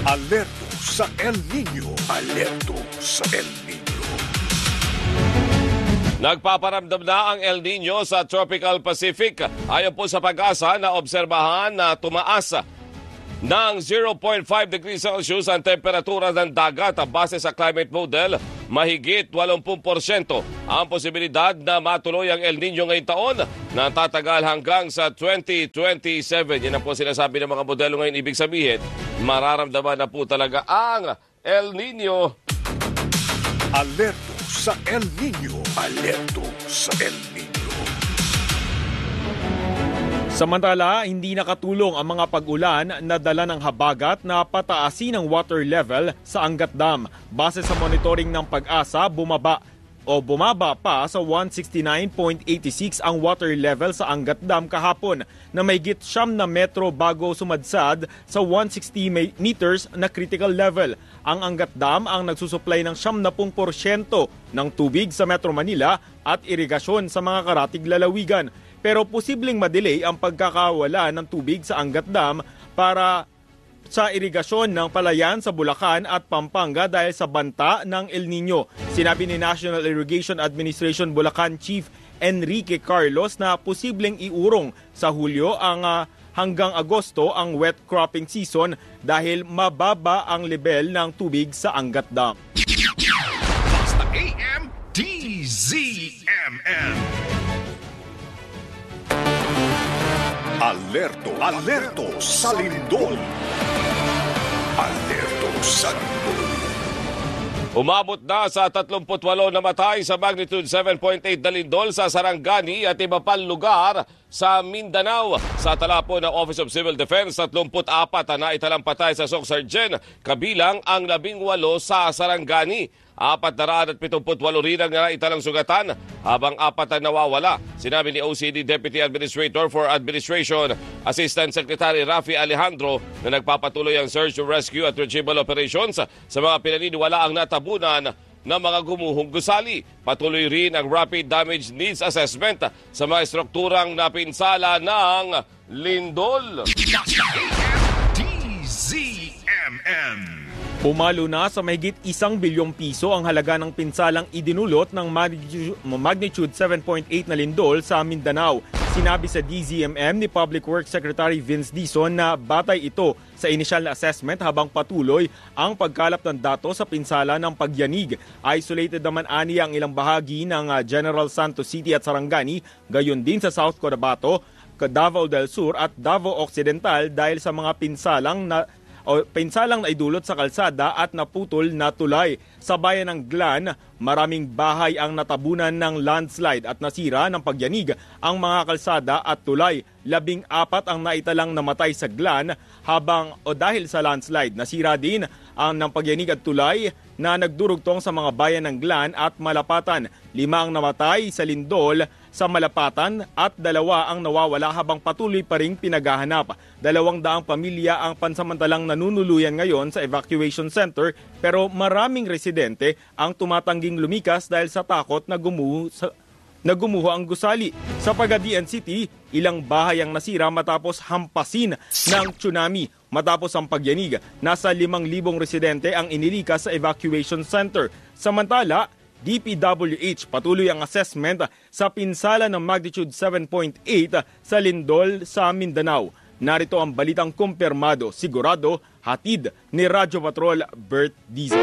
Alerto sa El Nino. Alerto sa El Nino. Nagpaparamdam na ang El Nino sa Tropical Pacific. Ayon po sa Pag-asa na obserbahan na tumaas ng 0.5 degrees Celsius ang temperatura ng dagat. Base sa climate model, mahigit 80% ang posibilidad na matuloy ang El Nino ngayong taon na tatagal hanggang sa 2027. Yan ang po sinasabi ng mga modelo ngayon. Ibig sabihin, mararamdaman na po talaga ang El Nino. Alerto sa El Nino. Alerto sa El Nino. Samantala, hindi nakatulong ang mga pag-ulan na dala ng habagat na pataasin ang water level sa Angat Dam. Base sa monitoring ng Pag-asa, bumaba pa sa 169.86 ang water level sa Angat Dam kahapon na mahigit 9 na metro bago sumadsad sa 160 meters na critical level. Ang Angat Dam ang nagsusupply ng 70% ng tubig sa Metro Manila at irigasyon sa mga karatig lalawigan. Pero posibleng madelay ang pagkakawala ng tubig sa Angat Dam para sa irigasyon ng palayan sa Bulacan at Pampanga dahil sa banta ng El Nino. Sinabi ni National Irrigation Administration Bulacan Chief Enrique Carlos na posibleng iurong sa Hulyo ang hanggang Agosto ang wet cropping season dahil mababa ang level ng tubig sa Angat Dam. Basta AM DZMM. Alerto, alerto sa lindol. Alerto sa lindol. Umabot na sa 38 namatay sa magnitude 7.8 na lindol sa Sarangani at iba pang lugar sa Mindanao. Sa tala po ng Office of Civil Defense, 34 na italang patay sa Soc-Sargen, kabilang ang 18 sa Sarangani. 478 rin ang naitalang sugatan habang 4 na nawawala. Sinabi ni OCD Deputy Administrator for Administration Assistant Secretary Rafi Alejandro na nagpapatuloy ang search, rescue at retrieval operations sa mga pinaniniwalaang natabunan ng mga gumuhong gusali. Patuloy rin ang Rapid Damage Needs Assessment sa mga strukturang napinsala ng lindol. DZMM. Pumalo na sa mahigit 1 bilyong piso ang halaga ng pinsalang idinulot ng magnitude 7.8 na lindol sa Mindanao. Sinabi sa DZMM ni Public Works Secretary Vince Dizon na batay ito sa initial na assessment habang patuloy ang pagkalap ng datos sa pinsala ng pagyanig. Isolated naman ani ang ilang bahagi ng General Santos City at Sarangani, gayon din sa South Cotabato, Davao del Sur at Davao Occidental dahil sa mga pinsalang naidulot sa kalsada at naputol na tulay. Sa bayan ng Glan, maraming bahay ang natabunan ng landslide at nasira ng pagyanig ang mga kalsada at tulay. 14 ang naitalang namatay sa Glan dahil sa landslide. Nasira din ang ng pagyanig at tulay na nagdurugtong sa mga bayan ng Glan at Malapatan. 5 ang namatay sa lindol sa Malapatan at 2 ang nawawala habang patuloy pa ring pinaghahanap. 200 pamilya ang pansamantalang nanunuluyan ngayon sa evacuation center pero maraming residente ang tumatangging lumikas dahil sa takot na gumuho ang gusali. Sa Pagadian City, ilang bahay ang nasira matapos hampasin ng tsunami. Matapos ang pagyanig, nasa 5,000 residente ang inilikas sa evacuation center. Samantala, DPWH patuloy ang assessment sa pinsala ng magnitude 7.8 sa lindol sa Mindanao. Narito ang balitang kumpirmado, sigurado, hatid ni Radyo Patrol Bert Dizon.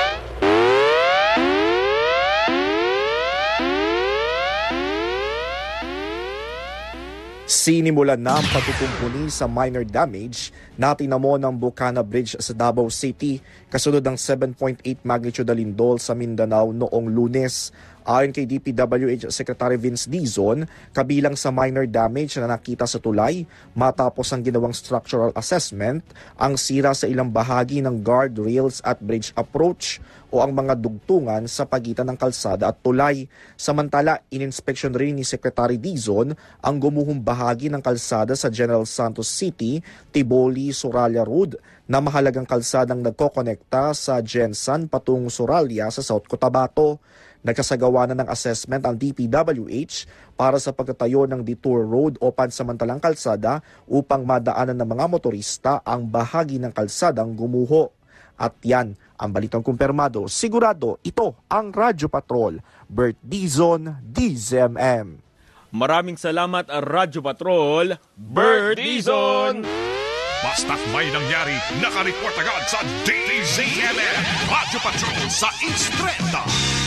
Sinimulan na ang pagkukumpuni sa minor damage na tinamo ng Bukana Bridge sa Davao City kasunod ng 7.8 magnitude na lindol sa Mindanao noong Lunes. Ayon kay DPWH Secretary Vince Dizon, kabilang sa minor damage na nakita sa tulay matapos ang ginawang structural assessment, ang sira sa ilang bahagi ng guardrails at bridge approach o ang mga dugtungan sa pagitan ng kalsada at tulay. Samantala, ininspeksyon rin ni Secretary Dizon ang gumuhong bahagi ng kalsada sa General Santos City, Tiboli, Suralia Road na mahalagang kalsadang nagkokonekta sa Jensan patungong Suralia sa South Cotabato. Nagkasagawa na ng assessment ang DPWH para sa pagtatayo ng detour road o pansamantalang kalsada upang madaanan ng mga motorista ang bahagi ng kalsadang gumuho. At yan ang balitang kumpirmado. Sigurado ito ang Radyo Patrol. Bert Dizon, DZMM. Maraming salamat, Radyo Patrol, Bert Dizon! Basta't may nangyari, nakareport agad sa DZMM. Radyo Patrol sa Estrada.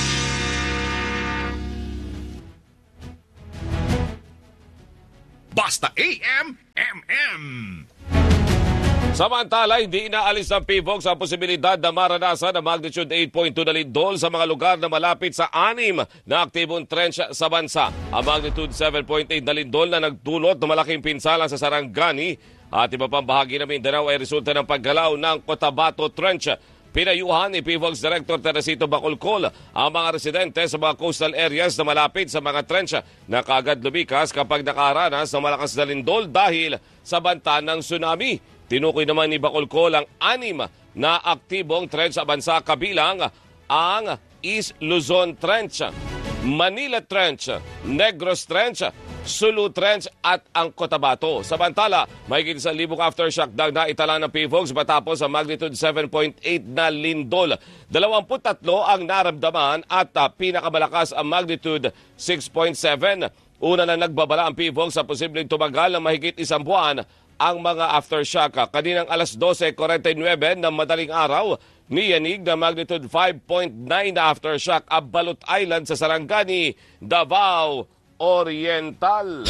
Basta AM, MM. Samantala, hindi inaalis ng PHOGS ang posibilidad na maranasan ang magnitude 8.2 na lindol sa mga lugar na malapit sa 6 na aktibong trench sa bansa. Ang magnitude 7.8 na lindol na nagdulot ng malaking pinsala sa Sarangani at iba pang bahagi ng Mindanao ay resulta ng paggalaw ng Cotabato Trench. Pinayuhan ni PHOGS Director Teresito Bacolcol ang mga residente sa mga coastal areas na malapit sa mga trench na kaagad lumikas kapag nakaranas ng malakas na lindol dahil sa banta ng tsunami. Tinukoy naman ni Bacolcol ang 6 na aktibong trench sa bansa kabilang ang East Luzon Trench, Manila Trench, Negros Trench, Sulu Trench at ang Cotabato. Samantala, mahigit 1,000 aftershock daw na itala ng PHOGS matapos ang magnitude 7.8 na lindol. 23 ang naramdaman at pinakamalakas ang magnitude 6.7. Una na nagbabala ang PHOGS sa posibleng tumagal ng mahigit 1 buwan ang mga aftershock. Kaninang alas 12:49 ng madaling araw, niyanig na magnitude 5.9 na aftershock ang Balot Island sa Sarangani, Davao Oriental.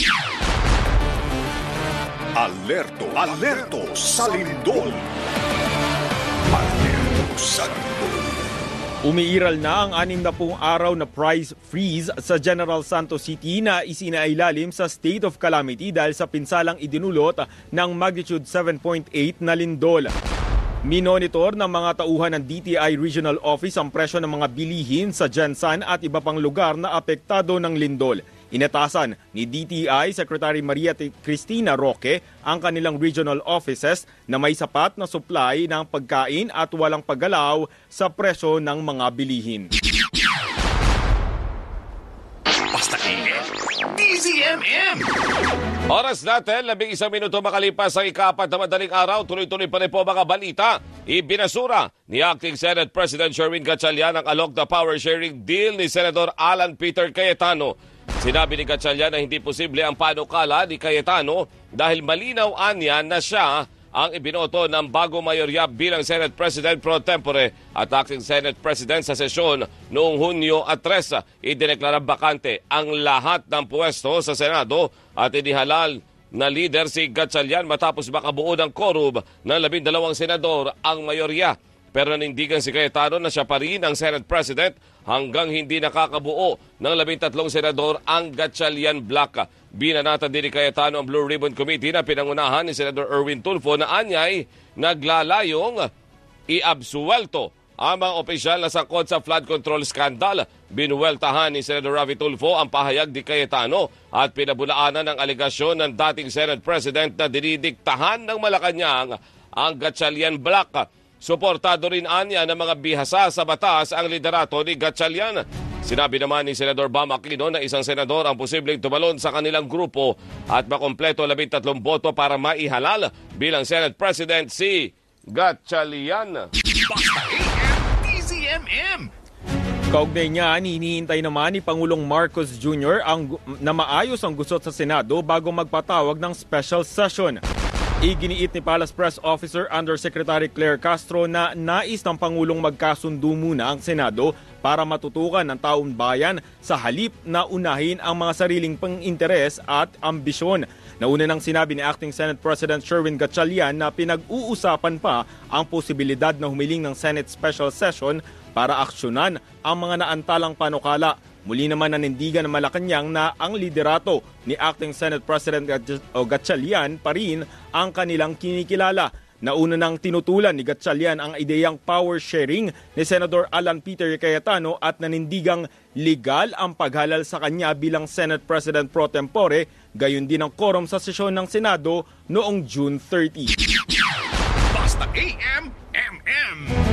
Alerto, alerto sa lindol. Alerto sa lindol. Umiiral na ang 60 araw na price freeze sa General Santos City na isinailalim sa state of calamity dahil sa pinsalang idinulot ng magnitude 7.8 na lindol. Minonitor ng mga tauhan ng DTI Regional Office ang presyo ng mga bilihin sa Gensan at iba pang lugar na apektado ng lindol. Inatasan ni DTI Secretary Maria Cristina Roque ang kanilang regional offices na may sapat na supply ng pagkain at walang paggalaw sa presyo ng mga bilihin. Basta DZMM. Oras natin, 11 minuto makalipas sa ika-4 na madaling araw. Tuloy-tuloy pa rin po mga balita. Ibinasura ni Acting Senate President Sherwin Gatchalian ang alok na power sharing deal ni Senador Alan Peter Cayetano. Sinabi ni Gatchalian na hindi posible ang panukala ni Cayetano dahil malinaw anya na siya ang ibinoto ng bagong mayorya bilang Senate President pro tempore at Acting Senate President sa sesyon noong Hunyo at 3. Idineklara bakante ang lahat ng pwesto sa Senado at inihalal na leader si Gatchalian matapos makabuo ng quorum ng 12 senador ang mayorya. Pero nanindigan si Cayetano na siya pa rin ang Senate President hanggang hindi nakakabuo ng 13 senador ang Gatchalian Block. Binanatan din ni Cayetano ang Blue Ribbon Committee na pinangunahan ni Senador Erwin Tulfo na anyay naglalayong iabsuwelto ang mga opisyal na sangkot sa flood control scandal. Binuweltahan ni Senador Ravi Tulfo ang pahayag ni Cayetano at pinabulaanan ng aligasyon ng dating Senate President na dinidiktahan ng Malacanang ang Gatchalian Block. Suportado rin anya ng mga bihasa sa batas ang liderato ni Gatchalian. Sinabi naman ni Senador Bam Aquino na isang senador ang posibleng tumalon sa kanilang grupo at makompleto 13 boto para maihalal bilang Senate President si Gatchalian. Basta AM, DZMM. Kaugnay niyan, hinihintay naman ni Pangulong Marcos Jr. na maayos ang gusot sa Senado bago magpatawag ng special session. Iginiit ni Palace Press Officer Undersecretary Claire Castro na nais ng Pangulong magkasundo muna ang Senado para matutukan ng taong bayan sa halip na unahin ang mga sariling pang-interes at ambisyon. Nauna nang sinabi ni Acting Senate President Sherwin Gatchalian na pinag-uusapan pa ang posibilidad na humiling ng Senate Special Session para aksyonan ang mga naantalang panukala. Muli naman nanindigan ng Malacanang na ang liderato ni Acting Senate President Gatchalian pa rin ang kanilang kinikilala. Nauna nang tinutulan ni Gatchalian ang ideyang power sharing ni Senador Alan Peter Cayetano at nanindigang legal ang paghalal sa kanya bilang Senate President pro tempore, gayon din ang quorum sa sesyon ng Senado noong June 30. Basta AM, MM.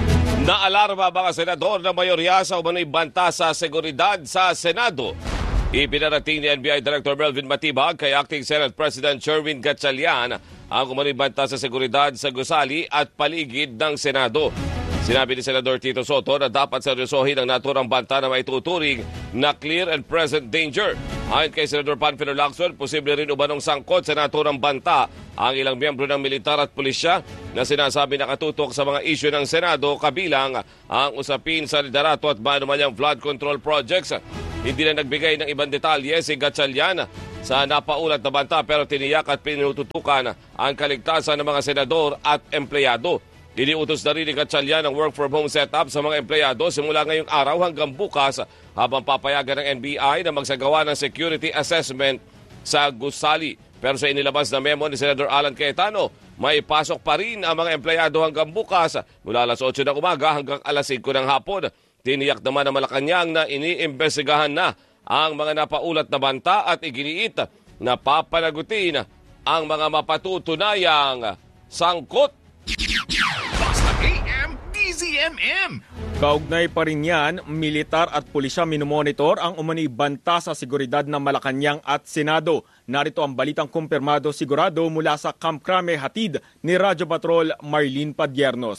Naalarma mga senador na mayorya sa umano'y banta sa seguridad sa Senado. Ipinarating ni NBI Director Melvin Matibag kay Acting Senate President Sherwin Gatchalian ang umano'y banta sa seguridad sa gusali at paligid ng Senado. Sinabi ni Senador Tito Soto na dapat seryosohin ang naturang banta na maituturing na clear and present danger. Ayon kay Senador Panfilo Lacson, posible rin umanong sangkot sa naturang banta ang ilang miyembro ng militar at pulisya na sinasabi nakatutok sa mga isyu ng Senado kabilang ang usapin sa liderato at manumanyang flood control projects. Hindi na nagbigay ng ibang detalye si Gatchalian sa napaulat na banta pero tiniyak at pinututukan ang kaligtasan ng mga senador at empleyado. Iniutos na rin ni Gatchalian ang work from home setup sa mga empleyado simula ngayong araw hanggang bukas habang papayagan ng NBI na magsagawa ng security assessment sa gusali. Pero sa inilabas na memo ni Senador Alan Cayetano, may pasok pa rin ang mga empleyado hanggang bukas mula alas 8 ng umaga hanggang alas 5 ng hapon. Tiniyak naman ng Malacanang na iniimbestigahan na ang mga napaulat na banta at iginiit na papanagutin ang mga mapatutunayang sangkot. Basta AM DZMM. Kaugnay pa rin yan, militar at pulisya minomonitor ang umano'y banta sa seguridad ng Malacanang at Senado. Narito ang balitang kumpirmado sigurado mula sa Camp Crame hatid ni Radyo Patrol Marlene Padiernos.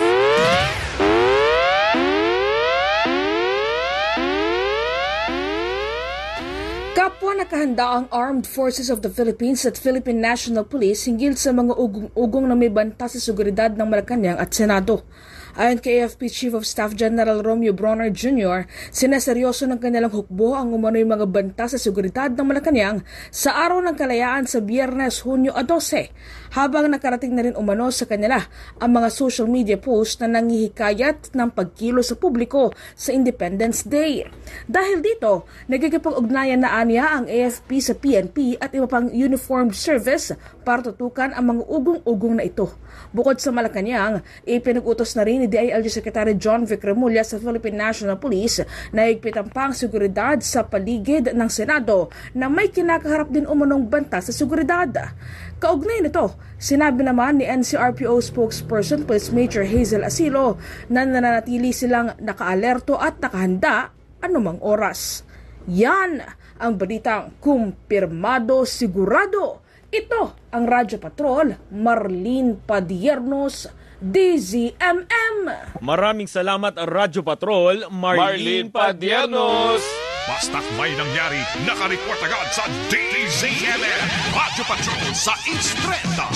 Kapwa nakahanda ang Armed Forces of the Philippines at Philippine National Police hinggil sa mga ugong na may banta sa seguridad ng Malacanang at Senado. Ayon kay AFP Chief of Staff General Romeo Bronner Jr., sinaseryoso ng kanilang hukbo ang umano'y mga banta sa seguridad ng Malacanang sa Araw ng Kalayaan sa Biyernes, Hunyo 12, habang nakarating na rin umano sa kanila ang mga social media posts na nanghihikayat ng pagkilo sa publiko sa Independence Day. Dahil dito, nagkikipag-ugnayan na aniya ang AFP sa PNP at iba pang uniformed service para tutukan ang mga ugong-ugong na ito. Bukod sa Malacanang, ipinag-utos na rin ni DILG Secretary John Vic Remulla sa Philippine National Police na higpitan pa ang seguridad sa paligid ng Senado na may kinakaharap din umanong banta sa seguridad. Kaugnay nito, sinabi naman ni NCRPO spokesperson Police Major Hazel Asilo na nananatili silang nakaalerto at nakahanda anumang oras. Yan ang balitang kumpirmado sigurado. Ito ang Radyo Patrol, Marlene Padiernos, DZMM. Maraming salamat Radyo Patrol, Marlene Padiernos. Basta't may nangyari, nakareport agad sa DZMM. Radyo Patrol sa Instreta.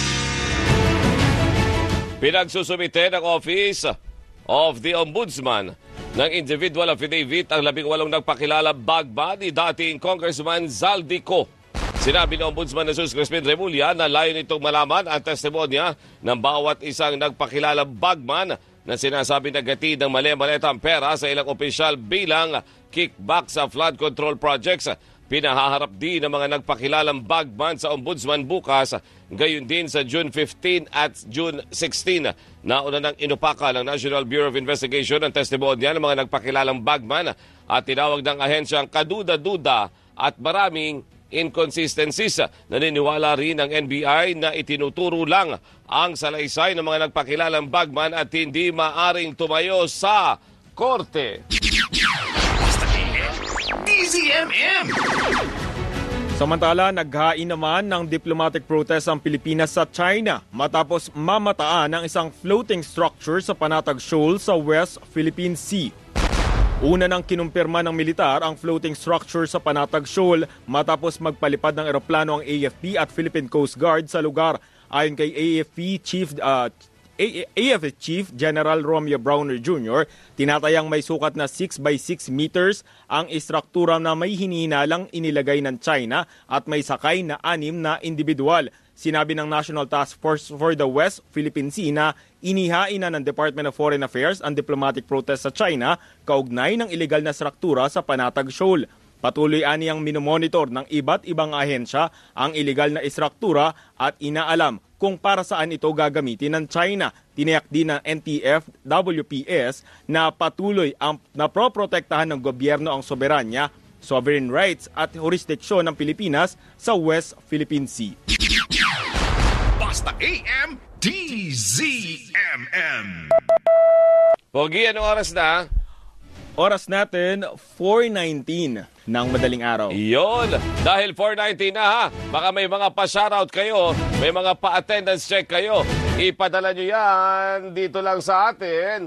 Pinagsusumite ng Office of the Ombudsman ng individual affidavit ang 18 nagpakilala bagba ni dating Congressman Zaldico. Sinabi ng Ombudsman Jesus Crispin Remulla na layo nitong malaman ang testimonya ng bawat isang nagpakilalang bagman na sinasabi na gatid ng mali-maletang pera sa ilang opisyal bilang kickback sa flood control projects. Pinahaharap din ng mga nagpakilalang bagman sa Ombudsman bukas, gayon din sa June 15 at June 16. Nauna ng inupaka ng National Bureau of Investigation ang testimonya ng mga nagpakilalang bagman at tinawag ng ahensyang kaduda-duda at maraming inconsistencies. Naniniwala rin ng NBI na itinuturo lang ang salaysay ng mga nagpakilalang bagman at hindi maaring tumayo sa korte. Basta AM DZMM. Samantala, naghain naman ng diplomatic protest ang Pilipinas sa China matapos mamataan ng isang floating structure sa Panatag Shoal sa West Philippine Sea. Una nang kinumpirma ng militar ang floating structure sa Panatag Shoal matapos magpalipad ng eroplano ang AFP at Philippine Coast Guard sa lugar. Ayon kay AFP Chief General Romeo Browner Jr., tinatayang may sukat na 6 by 6 meters ang istruktura na may hinihinalang inilagay ng China at may sakay na 6 na individual. Sinabi ng National Task Force for the West Philippine Sea na inihain na ng Department of Foreign Affairs ang diplomatic protest sa China kaugnay ng iligal na struktura sa Panatag Shoal. Patuloy aniyang minomonitor ng iba't ibang ahensya ang iligal na istruktura at inaalam kung para saan ito gagamitin ng China. Tiniyak din ng NTF WPS na patuloy ang naproprotektahan ng gobyerno ang soberanya, sovereign rights at jurisdiksyon ng Pilipinas sa West Philippine Sea. Basta AM DZMM. Pogi, anong oras na? Oras natin, 4:19 ng madaling araw. Yun. Dahil 4:19 na ha, baka may mga pa-shoutout kayo, may mga pa-attendance check kayo. Ipadala nyo yan dito lang sa atin.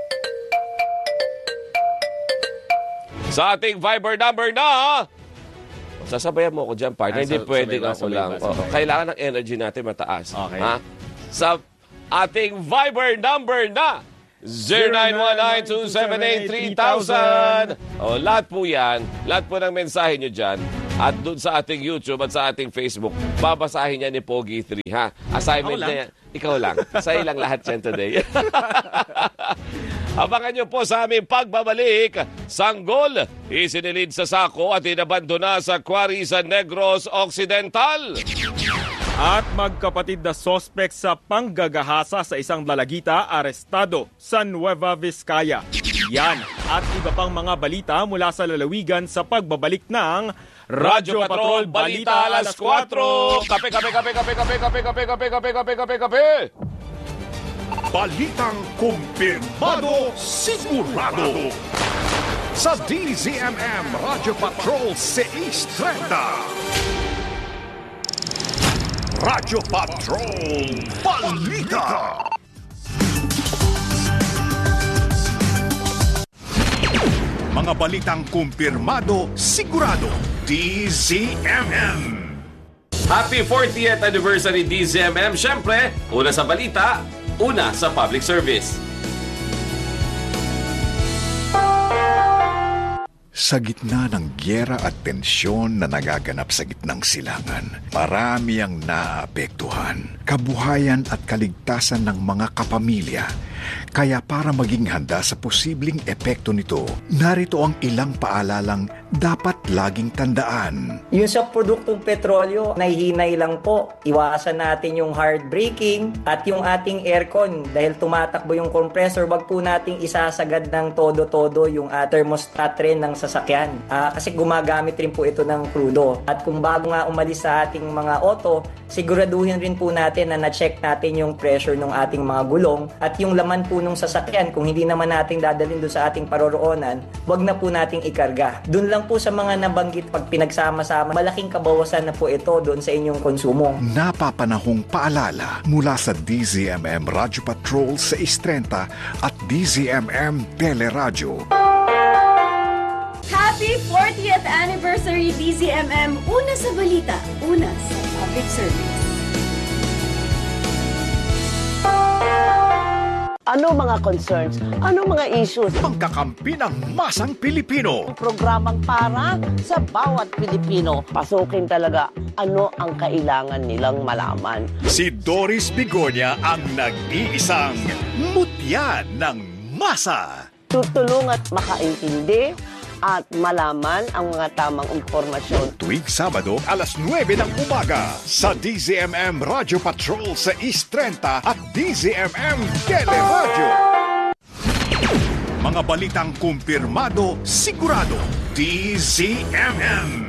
Sa ating Viber number na... Sasabayan mo ako dyan, partner. Hindi pwedeng ako lang. Kailangan ng energy natin mataas. Okay. Ha? Sa ating Viber number na 0919-278-3000. Lahat po yan, lahat po ng mensahe nyo dyan, at doon sa ating YouTube at sa ating Facebook, babasahin yan ni Pogi 3, ha? Assignment na yan. Ikaw lang. Sa'yo lang lahat yan today. Abangan nyo po sa aming pagbabalik. Sanggol, isinilid sa sako at inabandona sa quarry sa Negros Occidental. At magkapatid na sospek sa panggagahasa sa isang dalagita arestado sa Nueva Vizcaya. Yan at iba pang mga balita mula sa lalawigan sa pagbabalik ng Radyo Patrol Balita alas 4. Kape, kape, kape, kape, kape, kape, kape, kape, kape, kape, kape, kape. Balitang kumpirmado, sigurado. Sa DZMM Radyo Patrol 630. Radyo Patrol Balita. Mga balitang kumpirmado, sigurado. DZMM. Happy 40th anniversary DZMM. Siyempre, una sa balita, una sa public service. Sa gitna ng gyera at tensyon na nagaganap sa gitnang silangan, marami ang naapektuhan, kabuhayan at kaligtasan ng mga kapamilya. Kaya para maging handa sa posibleng epekto nito, narito ang ilang paalalang dapat laging tandaan. Yung sa produktong petrolyo, nahihinay lang po. Iwasan natin yung hard braking at yung ating aircon. Dahil tumatakbo yung compressor, wag po nating isasagad ng todo-todo yung thermostat rin ng sasakyan. Kasi gumagamit rin po ito ng krudo. At kung bago nga umalis sa ating mga auto, siguraduhin rin po natin na na-check natin yung pressure ng ating mga gulong at yung laman po ng sasakyan. Kung hindi naman natin dadalhin doon sa ating paroroonan, wag na po nating ikarga. Doon lang po sa mga nabanggit, pag pinagsama-sama, malaking kabawasan na po ito doon sa inyong konsumo. Napapanahong paalala mula sa DZMM Radyo Patrol 630 at DZMM Teleradyo. Happy 40th anniversary DZMM! Una sa balita, una sa public service. Ano mga concerns? Ano mga issues? Pangkakampi ng masang Pilipino. Programang para sa bawat Pilipino. Pasukin talaga ano ang kailangan nilang malaman. Si Doris Bigonia ang nag-iisang mutya ng masa. Tutulong at makaintindi at malaman ang mga tamang impormasyon. Tuwing Sabado, alas 9 ng umaga sa DZMM Radyo Patrol sa 630 at DZMM Teleradyo. Mga balitang kumpirmado, sigurado. DZMM.